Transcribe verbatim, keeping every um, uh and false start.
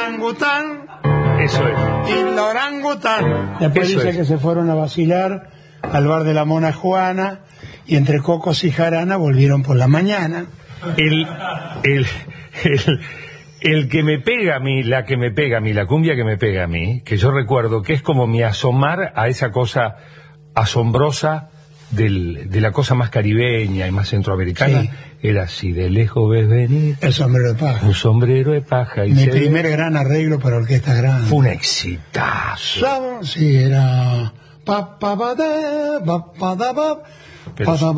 orangután. Eso es. Y el orangután. Después Eso dice es. que se fueron a vacilar al bar de la Mona Juana y entre cocos y jarana volvieron por la mañana. El, el, el, el que me pega a mí, la que me pega a mí, la cumbia que me pega a mí, que yo recuerdo que es como mi asomar a esa cosa asombrosa del, de la cosa más caribeña y más centroamericana, Sí. era así, de lejos ves venir El sombrero de paja. un sombrero de paja. Y Mi se ve- primer gran arreglo para orquesta grande. Fue un exitazo. ¿Saben? Sí, era... Pa, pa, pa, da, pa, pa, da, pa, Pero pa, da,